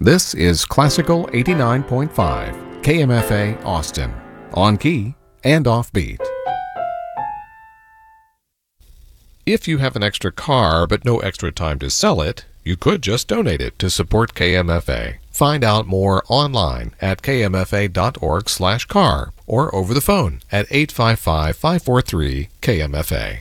This is Classical 89.5, KMFA Austin, on key and offbeat. If you have an extra car but no extra time to sell it, you could just donate it to support KMFA. Find out more online at kmfa.org/car or over the phone at 855-543-KMFA.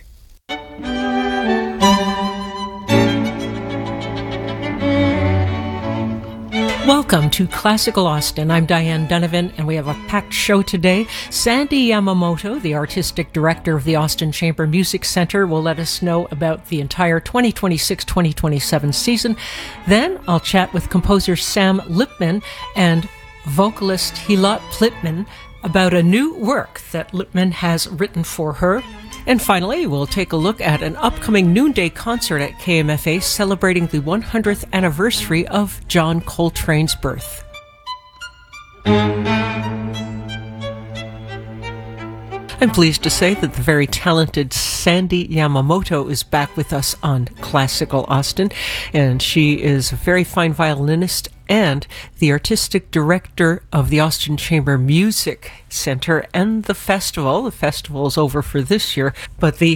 Welcome to Classical Austin. I'm Diane Donovan, and we have a packed show today. Sandy Yamamoto, the artistic director of the Austin Chamber Music Center, will let us know about the entire 2026-2027 season. Then I'll chat with composer Sam Lipman and vocalist Hilat Plitman about a new work that Lipman has written for her. And finally, we'll take a look at an upcoming noonday concert at KMFA celebrating the 100th anniversary of John Coltrane's birth. I'm pleased to say that the very talented Sandy Yamamoto is back with us on Classical Austin, and she is a very fine violinist and the artistic director of the Austin Chamber Music Center and the festival. The festival is over for this year, but the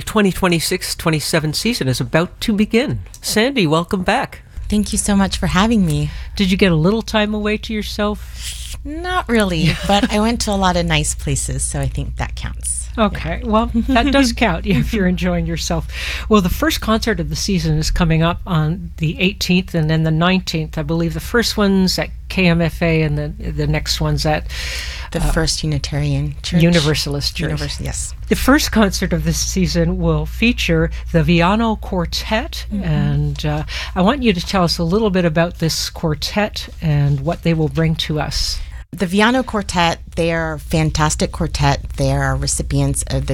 2026-27 season is about to begin. Sandy, welcome back. Thank you so much for having me. Did you get a little time away to yourself? Not really, but I went to a lot of nice places, so I think that counts. Okay, well, that does count if you're enjoying yourself. Well, the first concert of the season is coming up on the 18th and then the 19th. I believe the first one's at KMFA and the next one's at the First Unitarian Church. Universalist Church. Yes. The first concert of this season will feature the Viano Quartet, and I want you to tell us a little bit about this quartet and what they will bring to us. The Viano Quartet, they are a fantastic quartet. They are recipients of the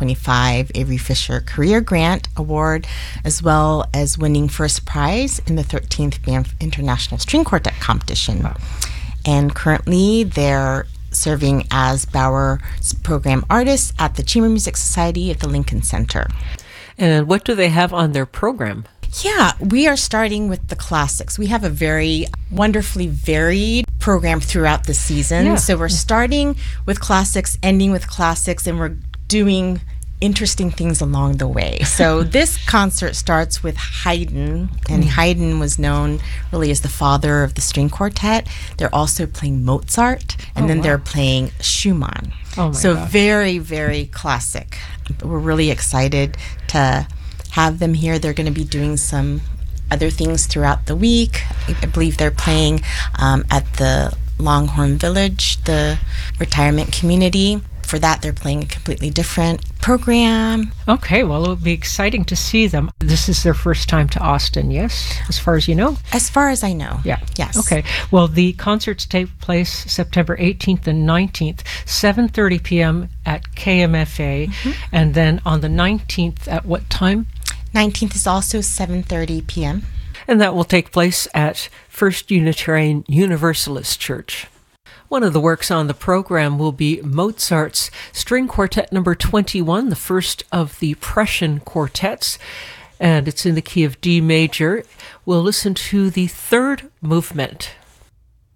2025 Avery Fisher Career Grant Award, as well as winning first prize in the 13th Banff International String Quartet Competition. Wow. And currently they're serving as Bauer's program artists at the Chamber Music Society at the Lincoln Center. And what do they have on their program? Yeah, we are starting with the classics. We have a very wonderfully varied program throughout the season. Yeah. So we're starting with classics, ending with classics, and we're doing interesting things along the way. So this concert starts with Haydn, and Haydn was known really as the father of the string quartet. They're also playing Mozart, and then they're playing Schumann. So gosh. Very, very classic. We're really excited to have them here. They're going to be doing some other things throughout the week. I believe they're playing at the Longhorn Village, the retirement community. For that, they're playing a completely different program. Okay, well, it'll be exciting to see them. This is their first time to Austin, yes? As far as you know? As far as I know. Yeah. Yes. Okay. Well, the concerts take place September 18th and 19th, 7:30 p.m. at KMFA. And then on the 19th, at what time? 19th is also 7:30 p.m. And that will take place at First Unitarian Universalist Church. One of the works on the program will be Mozart's String Quartet number 21, the first of the Prussian quartets, and it's in the key of D major. We'll listen to the third movement.